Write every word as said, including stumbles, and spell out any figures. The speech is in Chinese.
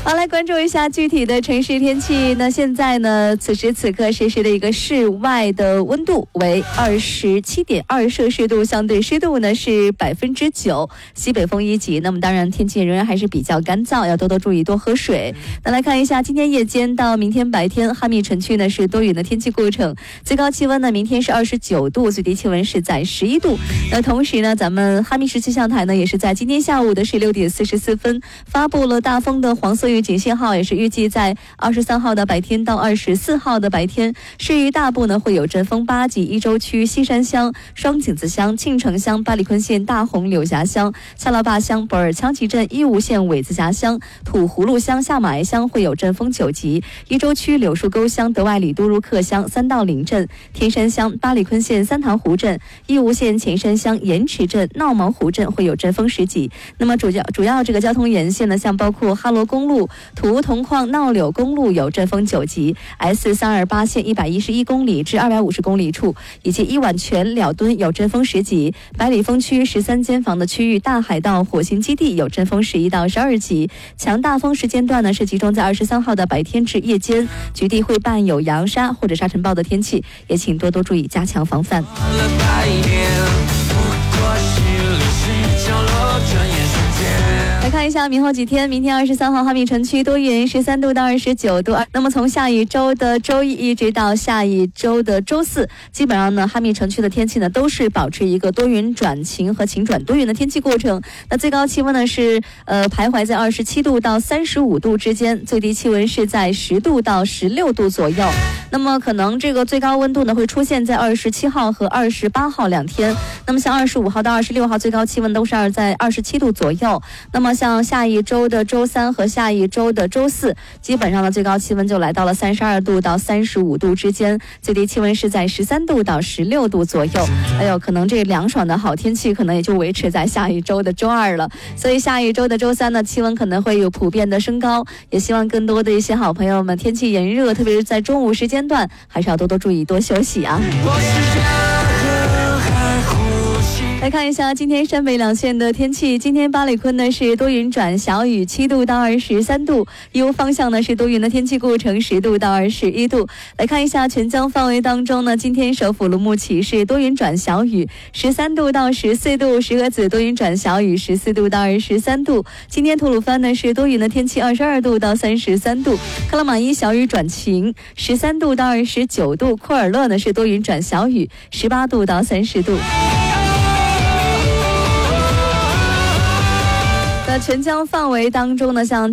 好，来关注一下具体的城市天气。那现在呢，此时此刻实时的一个室外的温度为二十七点二摄氏度，相对湿度呢是百分之九，西北风一级。那么当然天气仍然还是比较干燥，要多多注意，多喝水。那来看一下今天夜间到明天白天，哈密城区呢是多云的天气过程，最高气温呢明天是二十九度，最低气温是在十一度。那同时呢，咱们哈密市气象台呢也是在今天下午的十六点四十四分发布了大风的黄色预警信号，也是预计在二十三号的白天到二十四号的白天，市域大部呢会有阵风八级，伊州区西山乡、双井子乡、庆城乡、八里坤县大红柳峡乡、下拉坝乡、博尔羌集镇、义乌县尾子峡乡、土葫芦乡、下马崖乡会有阵风九级，伊州区柳树沟乡、德外里都如克乡、三道岭镇、天山乡、八里坤县三塘湖镇、义乌县前山乡、盐池镇、闹毛湖镇会有阵风十级。那么主要主要这个交通沿线呢，像包括哈罗公路、土铜矿闹柳公路有阵风九级 ，S 三二八线一百一十一公里至二百五十公里处，以及伊碗泉了墩有阵风十级，百里风区十三间房的区域大海盗火星基地有阵风十一到十二级。强大风时间段呢是集中在二十三号的白天至夜间，局地会伴有扬沙或者沙尘暴的天气，也请多多注意，加强防范。来看一下明后几天，明天二十三号哈密城区多云，十三度到二十九度。那么从下一周的周一一直到下一周的周四，基本上呢哈密城区的天气呢都是保持一个多云转晴和晴转多云的天气过程。那最高气温呢是呃徘徊在二十七度到三十五度之间，最低气温是在十度到十六度左右。那么可能这个最高温度呢会出现在二十七号和二十八号两天。那么像二十五号到二十六号最高气温都是在二十七度左右。那么像下一周的周三和下一周的周四，基本上的最高气温就来到了三十二度到三十五度之间，最低气温是在十三度到十六度左右。哎呦，可能这凉爽的好天气可能也就维持在下一周的周二了。所以下一周的周三呢，气温可能会有普遍的升高，也希望更多的一些好朋友们，天气炎热，特别是在中午时间段，还是要多多注意，多休息啊。来看一下今天陕北两县的天气。今天八里坤呢是多云转小雨，七度到二十三度；义乌方向呢是多云的天气过程，十度到二十一度。来看一下全江范围当中呢，今天首府鲁木齐是多云转小雨，十三度到十四度；石河子多云转小雨，十四度到二十三度。今天吐鲁番呢是多云的天气，二十二度到三十三度；克拉玛依小雨转晴，十三度到二十九度；库尔勒呢是多云转小雨，十八度到三十度。那全江范围当中呢，像